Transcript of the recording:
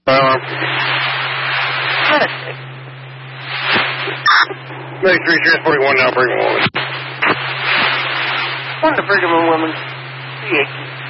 Firearm. Make 3 transporting 1 now, bring 1. On the Brigham and Women's. 318.